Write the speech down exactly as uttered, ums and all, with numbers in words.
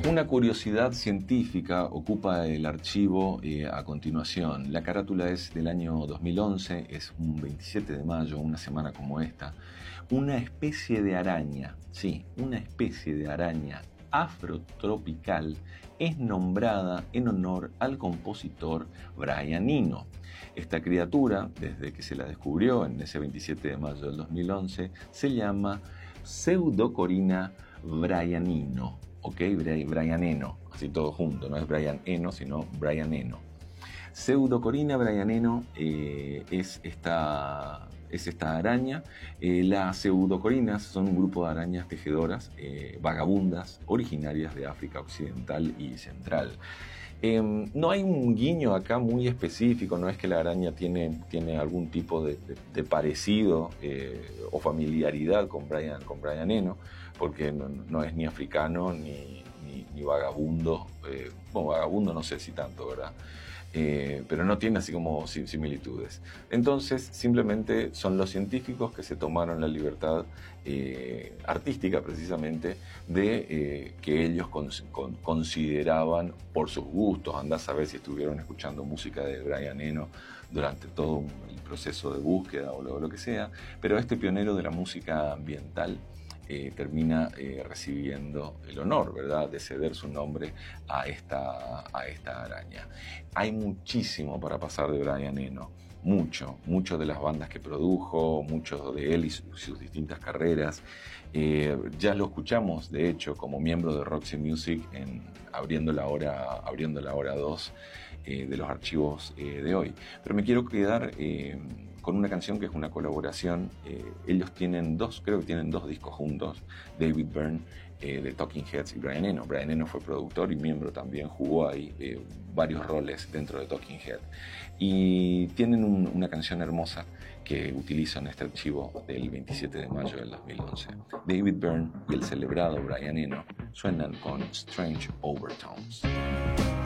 Una curiosidad científica ocupa el archivo eh, a continuación. La carátula es del año dos mil once, es un veintisiete de mayo, una semana como esta. Una especie de araña, sí, una especie de araña afrotropical es nombrada en honor al compositor Brian Eno. Esta criatura, desde que se la descubrió en ese veintisiete de mayo del dos mil once, se llama Pseudocorina bryanino. Ok, Brian Eno, así todo junto, no es Brian Eno, sino Brian Eno. Pseudocorina bryanino eh, es, esta, es esta araña. Eh, las pseudocorinas son un grupo de arañas tejedoras eh, vagabundas originarias de África Occidental y Central. Eh, no hay un guiño acá muy específico, no es que la araña tiene, tiene algún tipo de, de, de parecido eh, o familiaridad con Brian, con Brian Eno, porque no, no es ni africano ni, ni, ni vagabundo. Eh, bueno, vagabundo no sé si tanto, ¿verdad? Eh, pero no tiene así como similitudes. Entonces simplemente son los científicos que se tomaron la libertad eh, artística precisamente de eh, que ellos con, con, consideraban por sus gustos, andá a saber si estuvieron escuchando música de Brian Eno durante todo el proceso de búsqueda o lo, lo que sea, pero este pionero de la música ambiental Eh, termina eh, recibiendo el honor, ¿verdad?, de ceder su nombre a esta, a esta araña. Hay muchísimo para pasar de Brian Eno, mucho, mucho de las bandas que produjo, mucho de él y su, sus distintas carreras. Eh, ya lo escuchamos, de hecho, como miembro de Roxy Music en Abriendo la Hora, Abriendo la Hora dos eh, de los archivos eh, de hoy. Pero me quiero quedar Eh, con una canción que es una colaboración. Eh, ellos tienen dos, creo que tienen dos discos juntos, David Byrne eh, de Talking Heads y Brian Eno. Brian Eno fue productor y miembro también, jugó ahí eh, varios roles dentro de Talking Head. Y tienen un, una canción hermosa que utilizan en este archivo del veintisiete de mayo del dos mil once. David Byrne y el celebrado Brian Eno suenan con Strange Overtones.